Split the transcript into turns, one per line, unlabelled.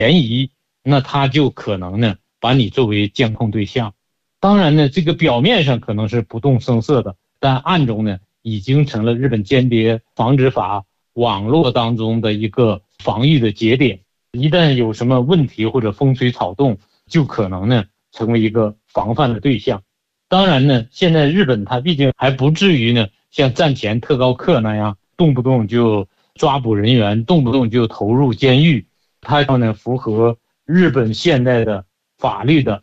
嫌疑，那他就可能呢把你作为监控对象。当然呢，这个表面上可能是不动声色的，但暗中呢已经成了日本间谍防止法网络当中的一个防御的节点。一旦有什么问题或者风吹草动，就可能呢成为一个防范的对象。当然呢，现在日本它毕竟还不至于呢像战前特高课那样动不动就抓捕人员，动不动就投入监狱。它要呢符合日本现在的法律的